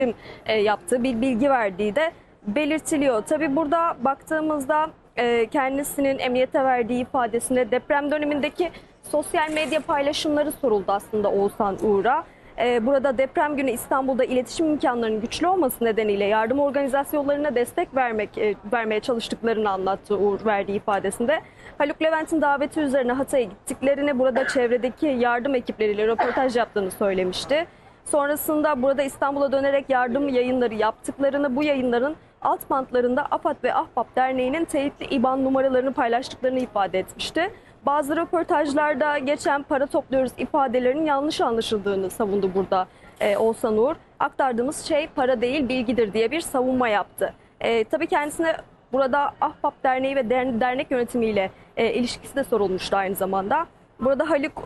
yaptığı bir bilgi verdiği de belirtiliyor. Tabii burada baktığımızda kendisinin emniyete verdiği ifadesinde deprem dönemindeki sosyal medya paylaşımları soruldu aslında Oğuzhan Uğur'a. Burada deprem günü İstanbul'da iletişim imkanlarının güçlü olması nedeniyle yardım organizasyonlarına destek vermeye çalıştıklarını anlattı Uğur verdiği ifadesinde. Haluk Levent'in daveti üzerine Hatay'a gittiklerini, burada çevredeki yardım ekipleriyle röportaj yaptığını söylemişti. Sonrasında burada İstanbul'a dönerek yardım yayınları yaptıklarını, bu yayınların alt bantlarında AFAD ve Ahbap Derneği'nin teyitli IBAN numaralarını paylaştıklarını ifade etmişti. Bazı röportajlarda geçen para topluyoruz ifadelerinin yanlış anlaşıldığını savundu burada Oğuzhan Uğur. Aktardığımız şey para değil bilgidir diye bir savunma yaptı. Tabii kendisine burada Ahbap Derneği ve dernek yönetimiyle ilişkisi de sorulmuştu aynı zamanda. Burada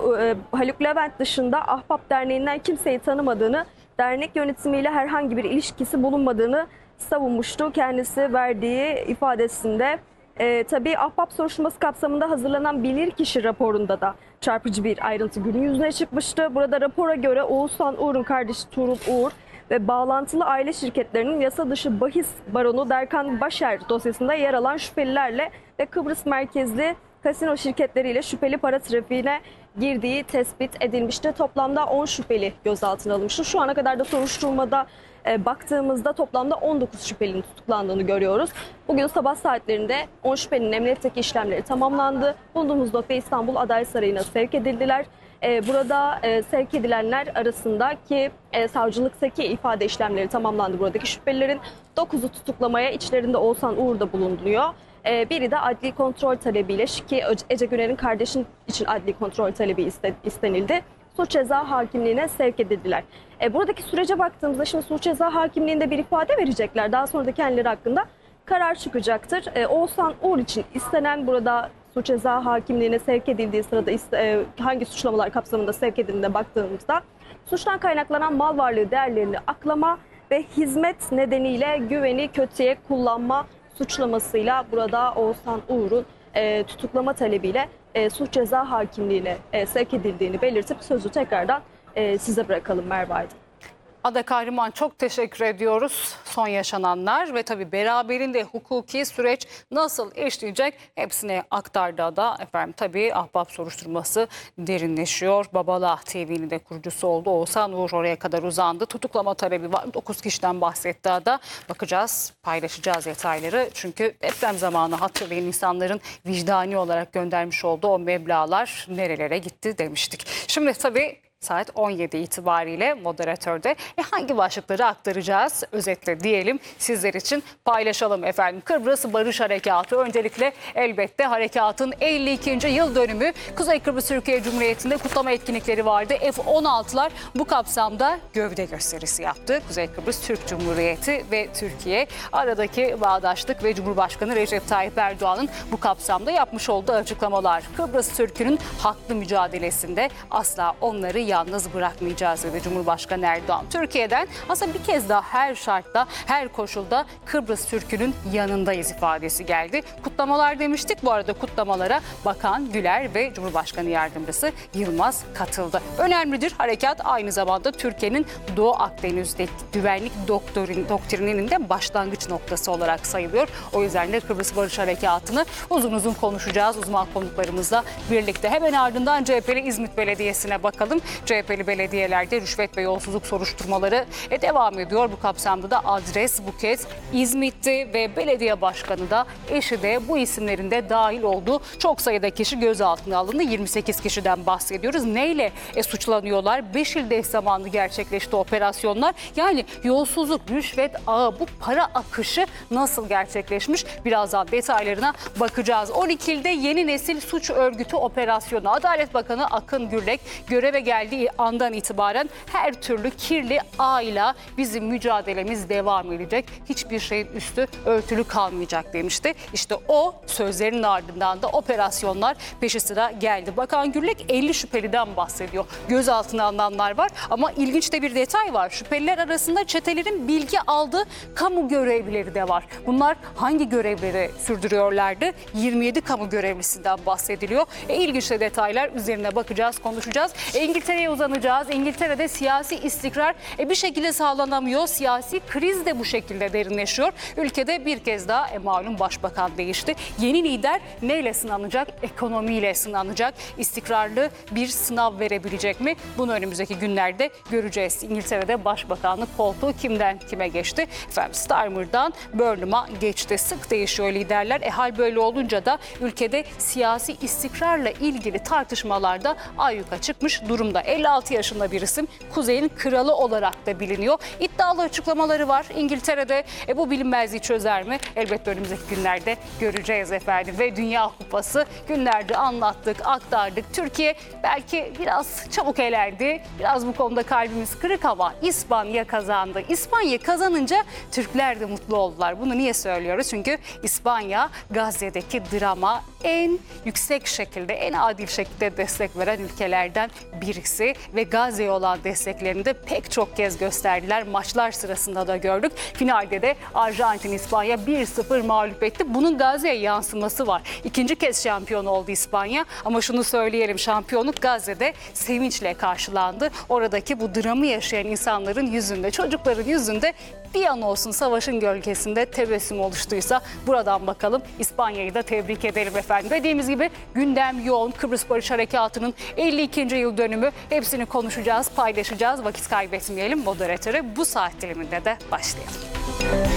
Haluk Levent dışında Ahbap Derneği'nden kimseyi tanımadığını, dernek yönetimiyle herhangi bir ilişkisi bulunmadığını savunmuştu kendisi verdiği ifadesinde. Tabii Ahbap soruşturması kapsamında hazırlanan bilirkişi raporunda da çarpıcı bir ayrıntı gün yüzüne çıkmıştı. Burada rapora göre Oğuzhan Uğur'un kardeşi Tuğrul Uğur ve bağlantılı aile şirketlerinin yasa dışı bahis baronu Derkan Başer dosyasında yer alan şüphelilerle ve Kıbrıs merkezli kasino şirketleriyle şüpheli para trafiğine girdiği tespit edilmişti. Toplamda 10 şüpheli gözaltına alınmıştı. Şu ana kadar da soruşturmada baktığımızda toplamda 19 şüphelinin tutuklandığını görüyoruz. Bugün sabah saatlerinde 10 şüphelinin emniyetteki işlemleri tamamlandı. Bulunduğumuz nokta İstanbul Adalet Sarayı'na sevk edildiler. Burada sevk edilenler arasında ki savcılıktaki ifade işlemleri tamamlandı. Buradaki şüphelilerin 9'u tutuklamaya, içlerinde Oğuzhan Uğur da bulunuyor. Biri de adli kontrol talebiyle ki Ece Güner'in kardeşin için adli kontrol talebi istenildi. Suç ceza hakimliğine sevk edildiler. Buradaki sürece baktığımızda şimdi suç ceza hakimliğinde bir ifade verecekler. Daha sonra da kendileri hakkında karar çıkacaktır. Oğuzhan Uğur için istenen burada suç ceza hakimliğine sevk edildiği sırada hangi suçlamalar kapsamında sevk edildiğine baktığımızda suçtan kaynaklanan mal varlığı değerlerini aklama ve hizmet nedeniyle güveni kötüye kullanma suçlamasıyla burada Oğuzhan Uğur'un tutuklama talebiyle suç ceza hakimliğine sevk edildiğini belirtip sözü tekrardan size bırakalım Merve Aydın. Ada Kahraman, çok teşekkür ediyoruz. Son yaşananlar ve tabii beraberinde hukuki süreç nasıl işleyecek hepsini aktardı Ada. Tabii Ahbap soruşturması derinleşiyor. Babala TV'nin de kurucusu oldu. Oğuzhan Uğur oraya kadar uzandı. Tutuklama talebi var. 9 kişiden bahsetti Ada. Bakacağız, paylaşacağız detayları. Çünkü deprem zamanı hatırlayın, insanların vicdani olarak göndermiş olduğu o meblağlar nerelere gitti demiştik. Şimdi tabii saat 17 itibariyle moderatörde hangi başlıkları aktaracağız özetle diyelim, sizler için paylaşalım efendim. Kıbrıs Barış Harekatı, öncelikle elbette harekatın 52. yıl dönümü. Kuzey Kıbrıs Türkiye Cumhuriyeti'nde kutlama etkinlikleri vardı. F-16'lar bu kapsamda gövde gösterisi yaptı. Kuzey Kıbrıs Türk Cumhuriyeti ve Türkiye aradaki bağdaşlık ve Cumhurbaşkanı Recep Tayyip Erdoğan'ın bu kapsamda yapmış olduğu açıklamalar. Kıbrıs Türk'ünün haklı mücadelesinde asla onları yalnız bırakmayacağız dedi Cumhurbaşkanı Erdoğan. Türkiye'den aslında bir kez daha her şartta, her koşulda Kıbrıs Türk'ünün yanındayız ifadesi geldi. Kutlamalar demiştik. Bu arada kutlamalara Bakan Güler ve Cumhurbaşkanı Yardımcısı Yılmaz katıldı. Önemlidir. Harekat aynı zamanda Türkiye'nin Doğu Akdeniz'deki güvenlik doktrininin de başlangıç noktası olarak sayılıyor. O yüzden de Kıbrıs Barış Harekatı'nı uzun uzun konuşacağız uzman konuklarımızla birlikte. Hemen ardından CHP'li İzmit Belediyesi'ne bakalım. CHP'li belediyelerde rüşvet ve yolsuzluk soruşturmaları devam ediyor. Bu kapsamda da adres Buket, İzmit'ti ve belediye başkanı da eşi de bu isimlerin de dahil olduğu çok sayıda kişi gözaltına alındı. 28 kişiden bahsediyoruz. Neyle suçlanıyorlar? 5 ilde eş zamanlı gerçekleşti operasyonlar. Yani yolsuzluk, rüşvet ağı, bu para akışı nasıl gerçekleşmiş? Birazdan detaylarına bakacağız. 12 ilde yeni nesil suç örgütü operasyonu. Adalet Bakanı Akın Gürlek göreve geldiği andan itibaren her türlü kirli ağıyla bizim mücadelemiz devam edecek. Hiçbir şeyin üstü örtülü kalmayacak demişti. İşte o sözlerin ardından da operasyonlar peşi sıra geldi. Bakan Gürlek 50 şüpheliden bahsediyor. Gözaltına alınanlar var ama ilginç de bir detay var. Şüpheliler arasında çetelerin bilgi aldığı kamu görevlileri de var. Bunlar hangi görevleri sürdürüyorlardı? 27 kamu görevlisinden bahsediliyor. İlginç de detaylar, üzerine bakacağız, konuşacağız. İngiltere İngiltere'ye uzanacağız. İngiltere'de siyasi istikrar bir şekilde sağlanamıyor. Siyasi kriz de bu şekilde derinleşiyor. Ülkede bir kez daha malum başbakan değişti. Yeni lider neyle sınanacak? Ekonomiyle sınanacak. İstikrarlı bir sınav verebilecek mi? Bunu önümüzdeki günlerde göreceğiz. İngiltere'de başbakanlık koltuğu kimden kime geçti? Efendim Starmer'dan Burnham'a geçti. Sık değişiyor liderler. Hal böyle olunca da ülkede siyasi istikrarla ilgili tartışmalarda ayyuka çıkmış durumda. 56 yaşında bir isim, Kuzey'in kralı olarak da biliniyor. İddialı açıklamaları var İngiltere'de. Bu bilinmezliği çözer mi? Elbette önümüzdeki günlerde göreceğiz efendim. Ve Dünya Kupası günlerce anlattık, aktardık. Türkiye belki biraz çabuk elendi. Biraz bu konuda kalbimiz kırık ama İspanya kazandı. İspanya kazanınca Türkler de mutlu oldular. Bunu niye söylüyoruz? Çünkü İspanya Gazze'deki drama en yüksek şekilde, en adil şekilde destek veren ülkelerden birisi ve Gazze'ye olan desteklerini de pek çok kez gösterdiler. Maçlar sırasında da gördük. Finalde de Arjantin İspanya 1-0 mağlup etti. Bunun Gazze'ye yansıması var. İkinci kez şampiyon oldu İspanya ama şunu söyleyelim, şampiyonluk Gazze'de sevinçle karşılandı. Oradaki bu dramı yaşayan insanların yüzünde, çocukların yüzünde bir an olsun savaşın gölgesinde tebessüm oluştuysa buradan bakalım. İspanya'yı da tebrik edelim efendim. Dediğimiz gibi gündem yoğun. Kıbrıs Barış Harekatı'nın 52. yıl dönümü. Hepsini konuşacağız, paylaşacağız. Vakit kaybetmeyelim. Moderatöre bu saat diliminde de başlayalım.